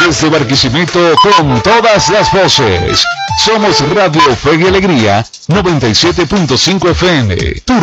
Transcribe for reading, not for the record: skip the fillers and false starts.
Desde Barquisimeto con todas las voces. Somos Radio Fe y Alegría 97.5 FM. Tu